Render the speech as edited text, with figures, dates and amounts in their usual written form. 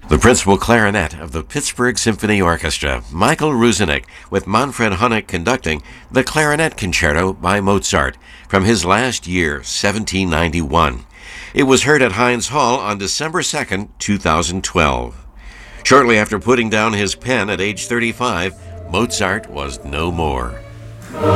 The principal clarinet of the Pittsburgh Symphony Orchestra, Michael Ruzinek, with Manfred Honeck conducting the Clarinet Concerto by Mozart from his last year, 1791. It was heard at Heinz Hall on December 2nd, 2012. Shortly after putting down his pen at age 35, Mozart was no more.